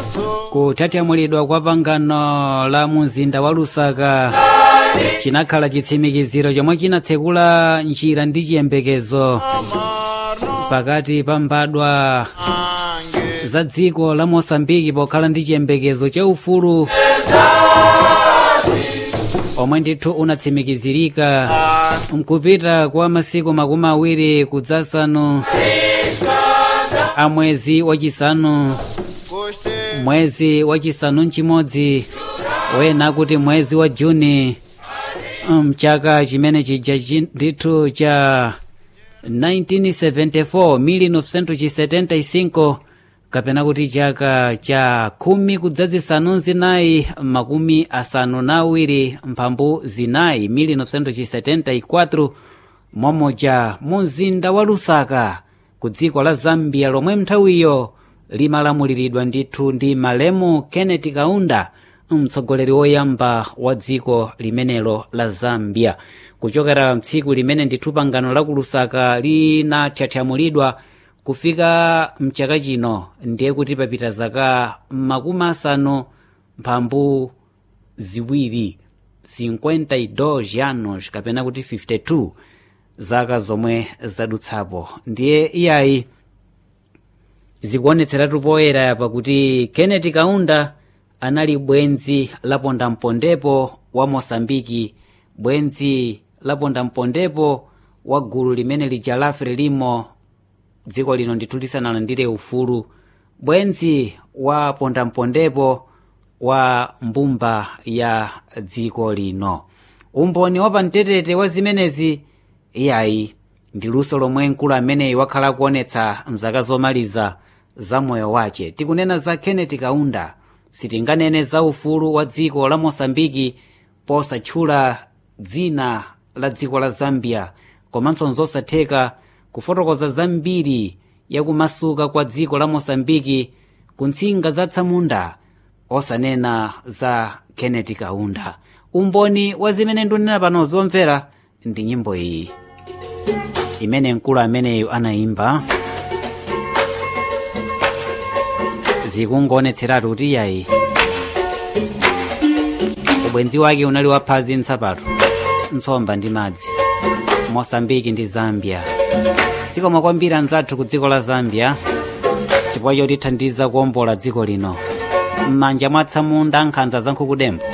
kuthatyamulidwa kwa pangano la mumzinda wa Lusaka chinakhala chitsimikiziro chomwe chinatsekula njira ndi chiyembekezo pakati pa mbadwa za dziko la Mosambiki pokhala ndi chiyembekezo cha ufulu omwe ndithu unatsimikizirika mkupita kwa masiku 20 kudzasanu a mwezi wachisanu mchimodzi wena kuti mwezi wa Juni mchaka chimene chija ndithu cha 1975 kapena kuti chaka cha 10 kudzazisanu zinayi makumi asanu na awiri mphambu zinayi 1974 momoja mumzinda wa Lusaka ku dziko la Zambia lomwe mnthawiyo limalamuliridwa ndithu ndi Malemu Kenneth Kaunda mtsogoleri woyamba wa dziko limenelo la Zambia. Kuchokera tsiku limene ndithu pangano la ku Lusaka linathyathyamulidwa kufika mchaka chino ndiye kuti papita zaka 52 anos kapena kuti 52 zaka zomwe zadutsapo. Ndiye iyayi zikuonetseratu poyera pakuti Kenneth Kaunda anali bwenzi lapondampondepo wa Mosambiki, bwenzi lapondampondepo wa gulu limene lija la Frelimo dziko lino ndithu lisanalandire ufulu, bwenzi wa pondampondepo wa mbumba ya dziko lino. Umboni wapamtetete wa zimenezi iyayi ndi luso lomwe mkulu ameneyi wakhala kuonetsa mzaka zomaliza za moyo wace. Tikunena za Kenneth Kaunda, sitinganene za ufulu wa dziko la Mosambiki posatchula dzina la dziko la Zambia, komanso nzosatheka kufotokoza zambiri yakumasuka kwa dziko la Mosambiki ku ntsinga za Tsamunda osanena za Kenneth Kaunda. Umboni wa zimene ndunena pano zomvera ndi nyimbo iyi imene mkulu ameneyu anayimba. Zikungoonetseratu kuti yayi ubwenzi wake unali waphazi nsapato, nsomba ndi madzi, Mosambiki ndi Zambia. Sikoma kwambiri anzathu ku dziko la Zambia chifukwa chotithandiza kuwombola dziko lino m'manja mwa Tsamunda nkhanza za Nkhukudembo.